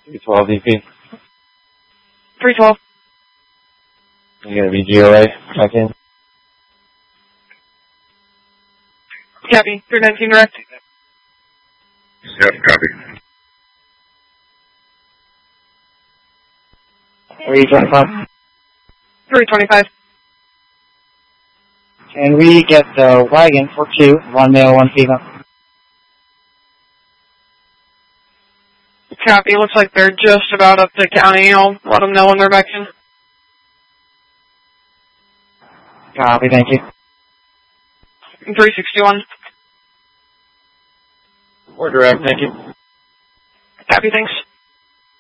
312 DP. 312. You gonna be GOA? Check in. Copy. 319 direct. Yep, copy. 325. 325. Can we get the wagon for 2, 1 male, 1 female? Copy. Looks like they're just about up to county. I'll let them know when they're back in. Copy, thank you. 361. We're direct, thank you. Copy, thanks.